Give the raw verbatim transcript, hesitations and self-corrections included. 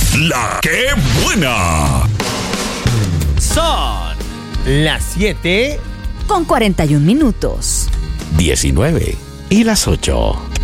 La que buena. Son las siete con cuarenta y un minutos. diecinueve y las ocho.